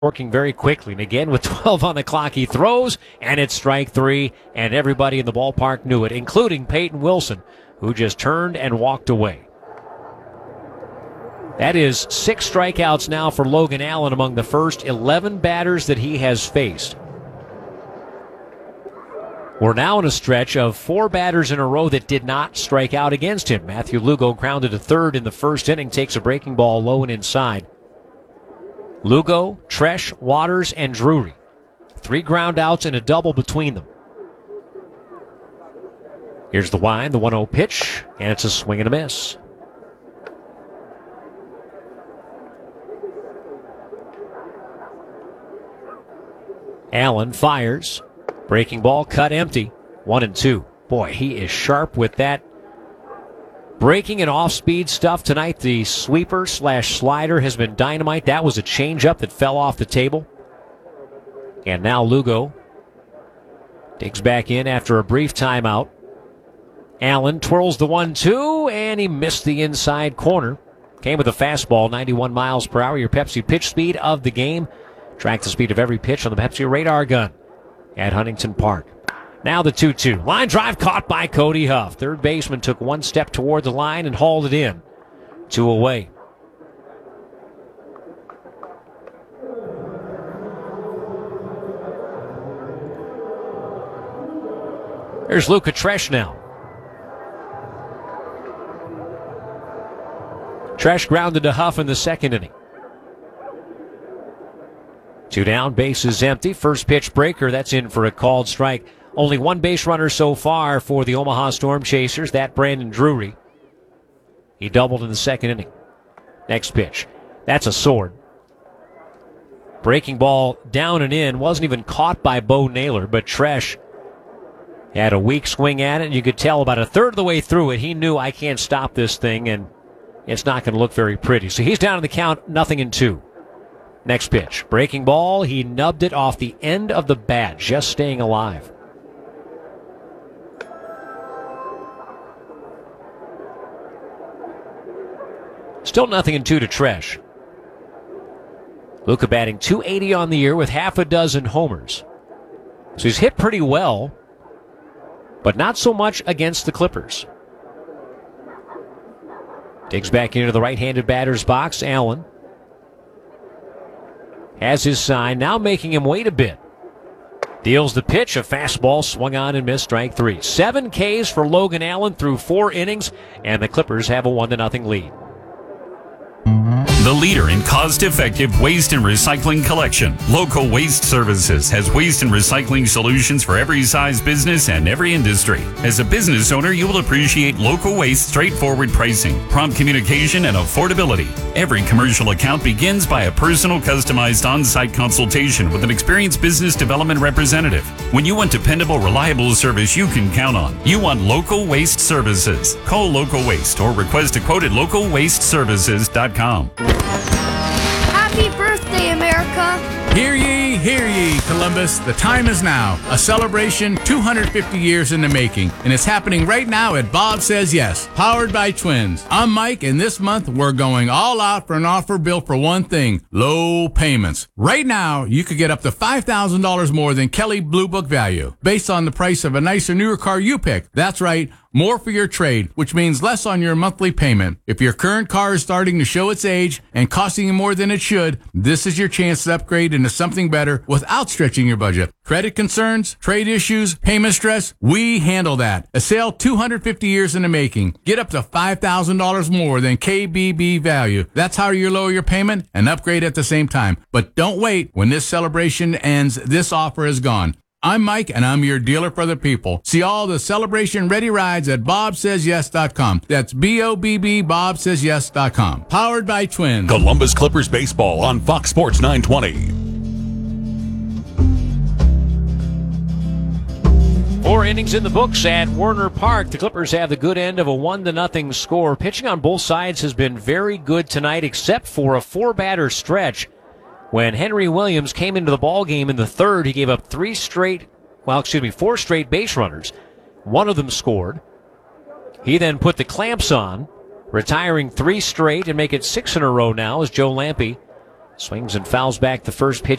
working very quickly. And again, with 12 on the clock, he throws, and it's strike three, and everybody in the ballpark knew it, including Peyton Wilson, who just turned and walked away. That is 6 strikeouts now for Logan Allen among the first 11 batters that he has faced. We're now in a stretch of 4 batters in a row that did not strike out against him. Matthew Lugo grounded to third in the first inning, takes a breaking ball low and inside. Lugo, Tresh, Waters, and Drury. 3 ground outs and a double between them. Here's the wind, the 1-0 pitch, and it's a swing and a miss. Allen fires. Breaking ball cut empty. 1-2. Boy, he is sharp with that breaking and off-speed stuff tonight. The sweeper/slider has been dynamite. That was a changeup that fell off the table. And now Lugo digs back in after a brief timeout. Allen twirls the 1-2, and he missed the inside corner. Came with a fastball, 91 miles per hour. Your Pepsi pitch speed of the game. Track the speed of every pitch on the Pepsi radar gun at Huntington Park. Now the 2-2. Line drive caught by Cody Huff. Third baseman took 1 step toward the line and hauled it in. 2 away. There's Luca Tresh now. Tresh grounded to Huff in the second inning. 2 down, bases empty. First pitch breaker, that's in for a called strike. Only 1 base runner so far for the Omaha Storm Chasers, that Brandon Drury. He doubled in the second inning. Next pitch, that's a sword. Breaking ball down and in, wasn't even caught by Bo Naylor, but Tresh had a weak swing at it, and you could tell about a third of the way through it, he knew, I can't stop this thing, and it's not going to look very pretty. So he's down in the count, 0-2. Next pitch, breaking ball, he nubbed it off the end of the bat, just staying alive. Still 0-2 to Tresh. Luca batting .280 on the year with half a dozen homers. So he's hit pretty well, but not so much against the Clippers. Digs back into the right-handed batter's box, Allen. Has his sign, now making him wait a bit. Deals the pitch, a fastball swung on and missed, strike 3. 7 Ks for Logan Allen through 4 innings, and the Clippers have a 1-0 lead. The leader in cost-effective waste and recycling collection, Local Waste Services has waste and recycling solutions for every size business and every industry. As a business owner, you will appreciate Local Waste straightforward pricing, prompt communication, and affordability. Every commercial account begins by a personal, customized on-site consultation with an experienced business development representative. When you want dependable, reliable service you can count on, you want Local Waste Services. Call Local Waste or request a quote at localwasteservices.com. Happy birthday, America! Hear ye, Columbus. The time is now. A celebration 250 years in the making, and it's happening right now at Bob Says Yes, powered by Twins. I'm Mike, and this month we're going all out for an offer built for one thing, low payments. Right now, you could get up to $5,000 more than Kelly Blue Book value, based on the price of a nicer, newer car you pick. That's right. More for your trade, which means less on your monthly payment. If your current car is starting to show its age and costing you more than it should, this is your chance to upgrade into something better without stretching your budget. Credit concerns, trade issues, payment stress, we handle that. A sale 250 years in the making. Get up to $5,000 more than KBB value. That's how you lower your payment and upgrade at the same time. But don't wait. When this celebration ends, this offer is gone. I'm Mike, and I'm your dealer for the people. See all the celebration-ready rides at BobSaysYes.com. That's B-O-B-B, BobSaysYes.com. Powered by Twins. Columbus Clippers baseball on Fox Sports 920. 4 innings in the books at Werner Park. The Clippers have the good end of a 1-0 score. Pitching on both sides has been very good tonight, except for a 4-batter stretch. When Henry Williams came into the ballgame in the third, he gave up 4 straight base runners. One of them scored. He then put the clamps on, retiring 3 straight and make it 6 in a row now as Joe Lampe Swings and fouls back the first pitch.